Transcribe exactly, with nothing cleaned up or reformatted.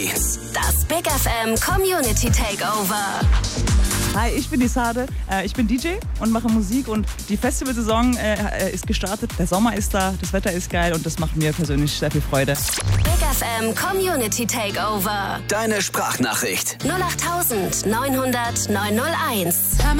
Das Big F M Community Takeover. Hi, ich bin die Sade, äh, ich bin D J und mache Musik und die Festivalsaison äh, ist gestartet, der Sommer ist da, das Wetter ist geil und das macht mir persönlich sehr viel Freude. Big F M Community Takeover. Deine Sprachnachricht. null acht neunhundert neunhundert neunhunderteins.